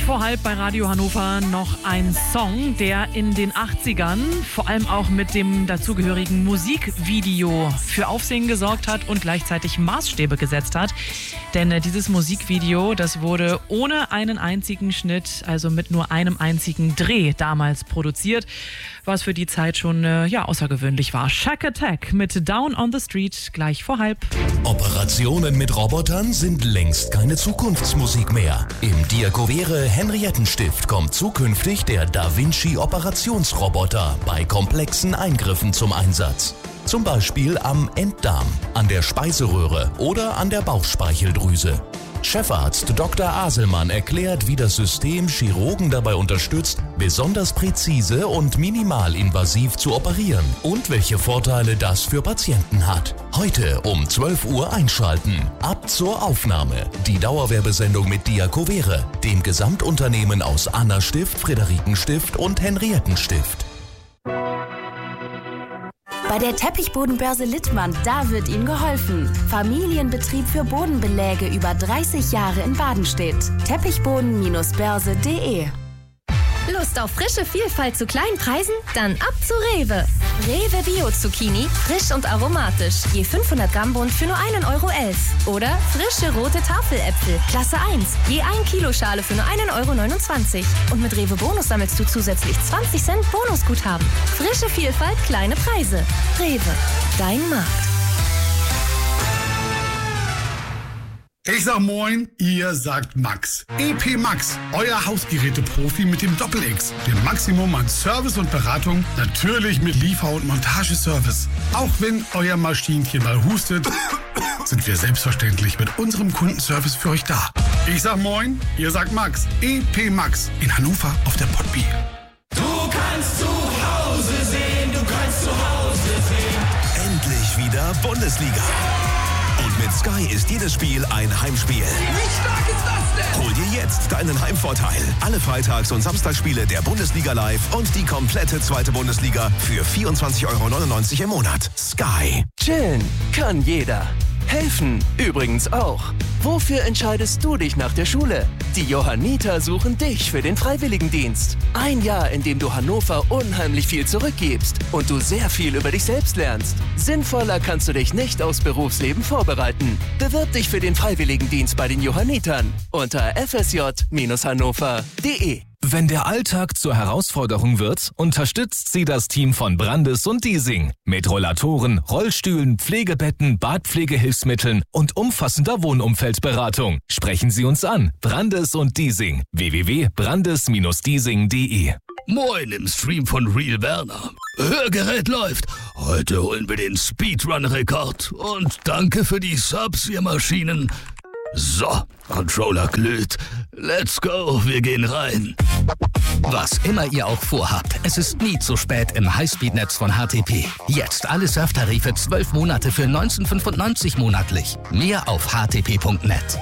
vor halb bei Radio Hannover noch ein Song, der in den 80ern vor allem auch mit dem dazugehörigen Musikvideo für Aufsehen gesorgt hat und gleichzeitig Maßstäbe gesetzt hat. Denn dieses Musikvideo, das wurde ohne einen einzigen Schnitt, also mit nur einem einzigen Dreh damals produziert, was für die Zeit schon außergewöhnlich war. Shack Attack mit Down on the Street gleich vor halb. Operationen mit Robotern sind längst keine Zukunftsmusik mehr. Im Diakovere Henriettenstift kommt zukünftig der Da Vinci Operationsroboter bei komplexen Eingriffen zum Einsatz. Zum Beispiel am Enddarm, an der Speiseröhre oder an der Bauchspeicheldrüse. Chefarzt Dr. Aselmann erklärt, wie das System Chirurgen dabei unterstützt, besonders präzise und minimalinvasiv zu operieren und welche Vorteile das für Patienten hat. Heute um 12 Uhr einschalten. Ab zur Aufnahme. Die Dauerwerbesendung mit Diakovere, dem Gesamtunternehmen aus Anna-Stift, Friederikenstift und Henriettenstift. Bei der Teppichbodenbörse Littmann, da wird Ihnen geholfen. Familienbetrieb für Bodenbeläge über 30 Jahre in Badenstedt. Teppichboden-börse.de. Lust auf frische Vielfalt zu kleinen Preisen? Dann ab zu Rewe. Rewe Bio-Zucchini, frisch und aromatisch. Je 500 Gramm Bund für nur 1,11 €. Oder frische rote Tafeläpfel, Klasse 1. Je 1 Kilo Schale für nur 1,29 €. Und mit Rewe Bonus sammelst du zusätzlich 20 Cent Bonusguthaben. Frische Vielfalt, kleine Preise. Rewe, dein Markt. Ich sag Moin, ihr sagt Max. EP Max, euer Hausgeräte-Profi mit dem Doppel-X. Dem Maximum an Service und Beratung, natürlich mit Liefer- und Montageservice. Auch wenn euer Maschinchen mal hustet, sind wir selbstverständlich mit unserem Kundenservice für euch da. Ich sag Moin, ihr sagt Max. EP Max in Hannover auf der Potby. Du kannst zu Hause sehen, du kannst zu Hause sehen. Endlich wieder Bundesliga. Und mit Sky ist jedes Spiel ein Heimspiel. Wie stark ist das denn? Hol dir jetzt deinen Heimvorteil. Alle Freitags- und Samstagsspiele der Bundesliga live und die komplette zweite Bundesliga für 24,99 € im Monat. Sky. Chillen kann jeder. Helfen übrigens auch. Wofür entscheidest du dich nach der Schule? Die Johanniter suchen dich für den Freiwilligendienst. Ein Jahr, in dem du Hannover unheimlich viel zurückgibst und du sehr viel über dich selbst lernst. Sinnvoller kannst du dich nicht aufs Berufsleben vorbereiten. Bewirb dich für den Freiwilligendienst bei den Johannitern unter fsj-hannover.de. Wenn der Alltag zur Herausforderung wird, unterstützt sie das Team von Brandes und Diesing. Mit Rollatoren, Rollstühlen, Pflegebetten, Badpflegehilfsmitteln und umfassender Wohnumfeldberatung. Sprechen Sie uns an. Brandes und Diesing. www.brandes-diesing.de. Moin im Stream von Real Werner. Hörgerät läuft. Heute holen wir den Speedrun-Rekord. Und danke für die Subs, ihr Maschinen. So, Controller glüht. Let's go, wir gehen rein. Was immer ihr auch vorhabt, es ist nie zu spät im Highspeed-Netz von HTP. Jetzt alle Surftarife 12 Monate für 19,95 monatlich. Mehr auf htp.net.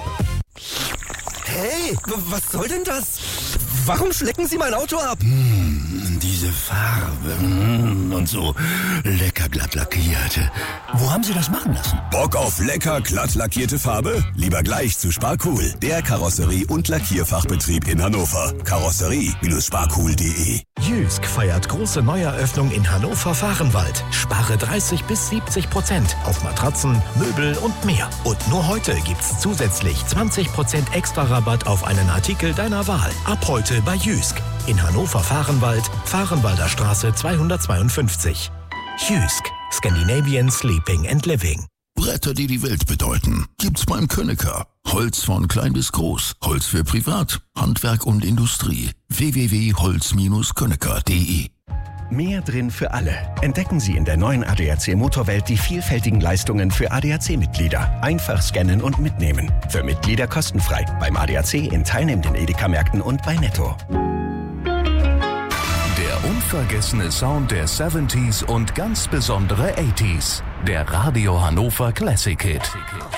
Hey, was soll denn das? Warum schlecken Sie mein Auto ab? Diese Farbe und so lecker glatt lackiert. Wo haben Sie das machen lassen? Bock auf lecker glatt lackierte Farbe? Lieber gleich zu Sparcool, der Karosserie- und Lackierfachbetrieb in Hannover. Karosserie-sparcool.de. Jysk feiert große Neueröffnung in Hannover-Fahrenwald. Spare 30-70% auf Matratzen, Möbel und mehr. Und nur heute gibt's zusätzlich 20% extra Rabatt auf einen Artikel deiner Wahl. Ab heute bei Jysk. In Hannover-Fahrenwald, Fahrenwalder Straße 252. Jysk. Scandinavian Sleeping and Living. Bretter, die die Welt bedeuten, gibt's beim Könecker. Holz von klein bis groß. Holz für Privat, Handwerk und Industrie. www.holz-könecker.de. Mehr drin für alle. Entdecken Sie in der neuen ADAC Motorwelt die vielfältigen Leistungen für ADAC-Mitglieder. Einfach scannen und mitnehmen. Für Mitglieder kostenfrei. Beim ADAC in teilnehmenden Edeka-Märkten und bei Netto. Der unvergessene Sound der 70s und ganz besondere 80s. Der Radio Hannover Classic Hit.